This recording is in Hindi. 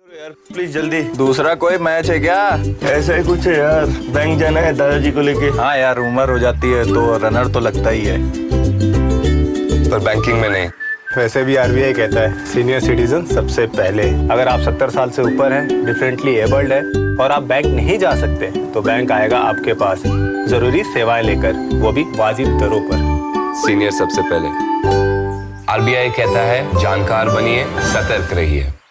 यार प्लीज जल्दी। दूसरा कोई मैच है क्या? ऐसा ही कुछ है यार, बैंक जाना है दादाजी को लेके। हाँ यार, उम्र हो जाती है तो रनर तो लगता ही है, पर बैंकिंग में नहीं। वैसे भी आरबीआई कहता है सीनियर सिटीजन सबसे पहले। अगर आप 70 साल से ऊपर हैं, डिफरेंटली एबल्ड है और आप बैंक नहीं जा सकते तो बैंक आएगा आपके पास जरूरी सेवाएं लेकर, वो भी वाजिब दरों पर। सीनियर सबसे पहले। आरबीआई कहता है जानकार बनिए, सतर्क रहिए।